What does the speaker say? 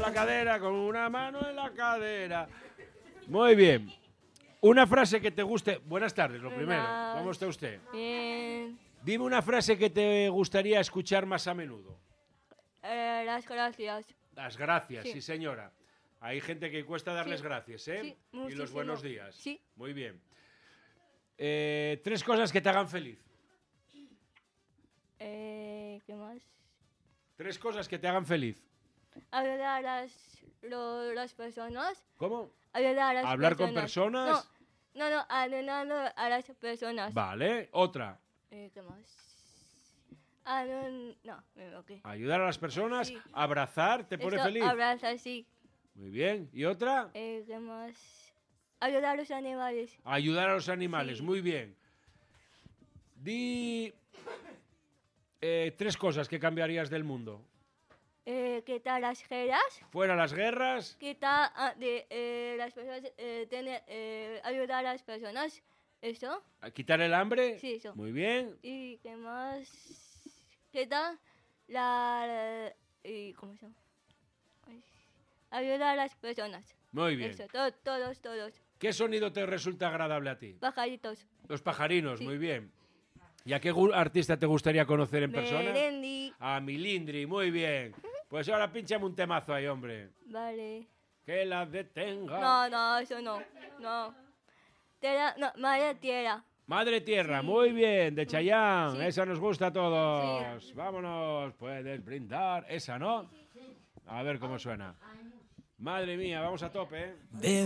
la cadera, con una mano en la cadera. Muy bien. Una frase que te guste. Buenas tardes, lo primero. ¿Cómo está usted? Bien. Dime una frase que te gustaría escuchar más a menudo. Las gracias. Las gracias, sí, Sí. señora. Hay gente que cuesta darles Sí. gracias, ¿eh? Sí, Y los muchísimo. buenos días. Sí. Muy bien. 3 cosas que te hagan feliz. ¿Qué más? 3 cosas que te hagan feliz. Ayudar a las personas. ¿Cómo? Ayudar a las ¿Hablar con personas. personas? No, ayudando a las personas. Vale. Otra. ¿Qué más? No, me equivoqué. Ayudar a las personas. Sí. Abrazar, ¿te pone Esto, feliz? Abrazar, sí. Muy bien. ¿Y otra? ¿Qué más? Ayudar a los animales. Ayudar a los animales. Sí. Muy bien. Di 3 cosas que cambiarías del mundo. Quitar las guerras. Fuera las guerras. Quitar las personas. Ayudar a las personas. ¿Eso? A quitar el hambre. Sí, eso. Muy bien. ¿Y qué más? ¿Qué ¿cómo se llama? Ay, ayudar a las personas. Muy bien. Eso, todos. ¿Qué sonido te resulta agradable a ti? Pajaritos. Los pajarinos, Sí. muy bien. ¿Y a qué artista te gustaría conocer en persona? Melendi. A Milindri, muy bien. Pues ahora pinchame un temazo ahí, hombre. Vale. Que la detenga. No, eso no. No. No, Madre Tierra. Madre Tierra, Sí. muy bien, de Chayanne. Sí. Esa nos gusta a todos. Vámonos, puedes brindar. Esa, ¿no? A ver cómo suena. Madre mía, vamos a tope, ¿eh?